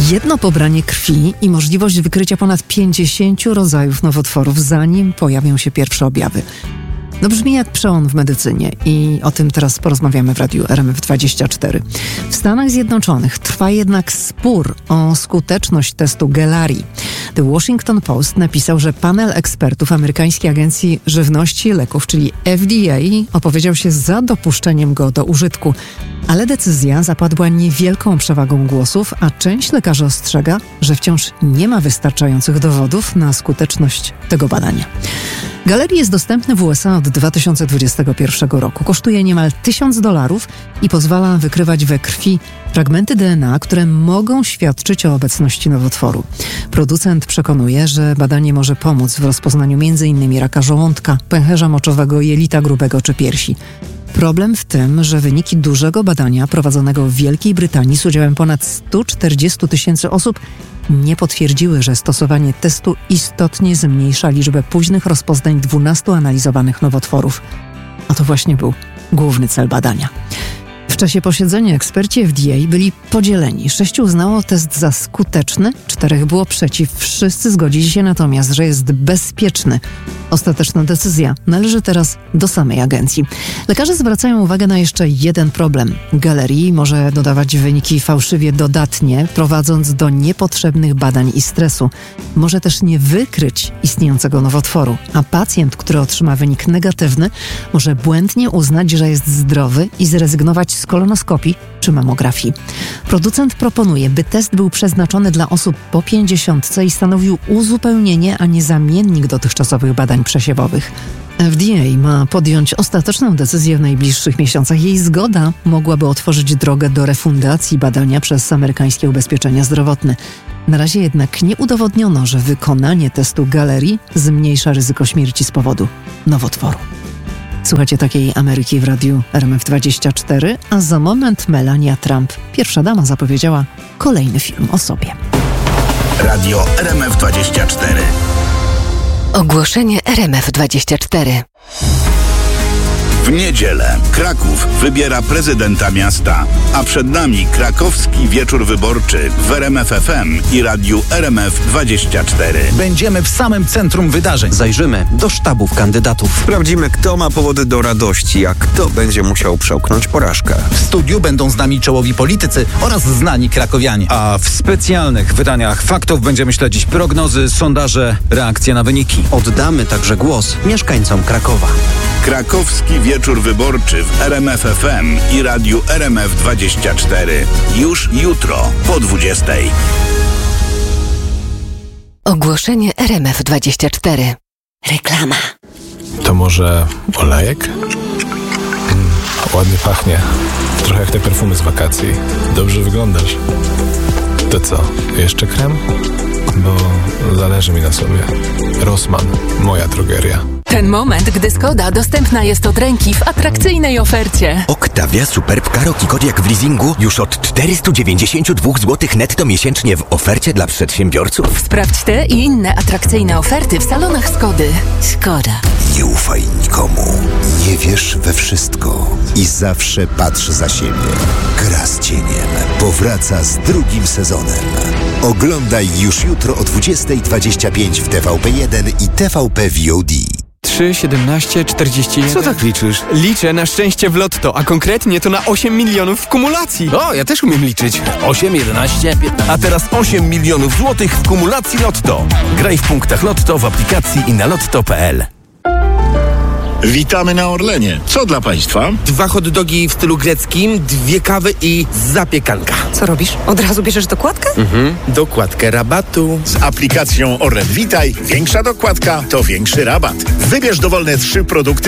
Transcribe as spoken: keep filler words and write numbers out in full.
Jedno pobranie krwi i możliwość wykrycia ponad pięćdziesięciu rodzajów nowotworów, zanim pojawią się pierwsze objawy. No brzmi jak przełom w medycynie i o tym teraz porozmawiamy w Radiu R M F dwadzieścia cztery. W Stanach Zjednoczonych trwa jednak spór o skuteczność testu Galleri. The Washington Post napisał, że panel ekspertów Amerykańskiej Agencji Żywności i Leków, czyli F D A, opowiedział się za dopuszczeniem go do użytku. Ale decyzja zapadła niewielką przewagą głosów, a część lekarzy ostrzega, że wciąż nie ma wystarczających dowodów na skuteczność tego badania. Galleri jest dostępny w U S A od dwa tysiące dwudziestego pierwszego roku. Kosztuje niemal tysiąc dolarów i pozwala wykrywać we krwi fragmenty D N A, które mogą świadczyć o obecności nowotworu. Producent przekonuje, że badanie może pomóc w rozpoznaniu między innymi raka żołądka, pęcherza moczowego, jelita grubego czy piersi. Problem w tym, że wyniki dużego badania prowadzonego w Wielkiej Brytanii z udziałem ponad stu czterdziestu tysięcy osób nie potwierdziły, że stosowanie testu istotnie zmniejsza liczbę późnych rozpoznań dwunastu analizowanych nowotworów. A to właśnie był główny cel badania. W czasie posiedzenia eksperci F D A byli podzieleni. Sześciu uznało test za skuteczny, czterech było przeciw. Wszyscy zgodzili się natomiast, że jest bezpieczny. Ostateczna decyzja należy teraz do samej agencji. Lekarze zwracają uwagę na jeszcze jeden problem. Galleri może dodawać wyniki fałszywie dodatnie, prowadząc do niepotrzebnych badań i stresu. Może też nie wykryć istniejącego nowotworu, a pacjent, który otrzyma wynik negatywny, może błędnie uznać, że jest zdrowy i zrezygnować z kolonoskopii czy mamografii. Producent proponuje, by test był przeznaczony dla osób po pięćdziesiątce i stanowił uzupełnienie, a nie zamiennik dotychczasowych badań przesiewowych. F D A ma podjąć ostateczną decyzję w najbliższych miesiącach. Jej zgoda mogłaby otworzyć drogę do refundacji badania przez amerykańskie ubezpieczenia zdrowotne. Na razie jednak nie udowodniono, że wykonanie testu Galleri zmniejsza ryzyko śmierci z powodu nowotworu. Słuchajcie takiej Ameryki w Radiu R M F dwadzieścia cztery, a za moment Melania Trump, pierwsza dama, zapowiedziała kolejny film o sobie. Radio R M F dwadzieścia cztery. Ogłoszenie R M F dwadzieścia cztery. W niedzielę Kraków wybiera prezydenta miasta, a przed nami krakowski wieczór wyborczy w R M F F M i Radiu R M F dwadzieścia cztery. Będziemy w samym centrum wydarzeń. Zajrzymy do sztabów kandydatów. Sprawdzimy, kto ma powody do radości, a kto będzie musiał przełknąć porażkę. W studiu będą z nami czołowi politycy oraz znani krakowianie. A w specjalnych wydaniach faktów będziemy śledzić prognozy, sondaże, reakcje na wyniki. Oddamy także głos mieszkańcom Krakowa. Krakowski wieczór wyborczy w R M F F M i Radiu R M F dwadzieścia cztery. Już jutro po dwudziestej. Ogłoszenie R M F dwadzieścia cztery. Reklama. To może olejek? Mm, ładnie pachnie. Trochę jak te perfumy z wakacji. Dobrze wyglądasz. To co, jeszcze krem? Bo zależy mi na sobie. Rossmann, moja drogeria. Ten moment, gdy Skoda dostępna jest od ręki w atrakcyjnej ofercie. Octavia Superb Karoki Kodiaq w leasingu już od czterysta dziewięćdziesiąt dwa złote netto miesięcznie w ofercie dla przedsiębiorców. Sprawdź te i inne atrakcyjne oferty w salonach Skody. Skoda. Nie ufaj nikomu. Nie wierz we wszystko. I zawsze patrz za siebie. Gra z cieniem powraca z drugim sezonem. Oglądaj już jutro o dwudziesta dwadzieścia pięć w T V P jeden i T V P V O D. trzy, siedemnaście, czterdzieści jeden. Co tak liczysz? Liczę na szczęście w lotto, a konkretnie to na osiem milionów w kumulacji. O, ja też umiem liczyć. osiem, jedenaście, piętnaście. A teraz osiem milionów złotych w kumulacji Lotto. Graj w punktach Lotto w aplikacji i na lotto kropka p l. Witamy na Orlenie. Co dla Państwa? Dwa hot dogi w stylu greckim, dwie kawy i zapiekanka. Co robisz? Od razu bierzesz dokładkę? Mhm, dokładkę rabatu. Z aplikacją Orlen Witaj większa dokładka to większy rabat. Wybierz dowolne trzy produkty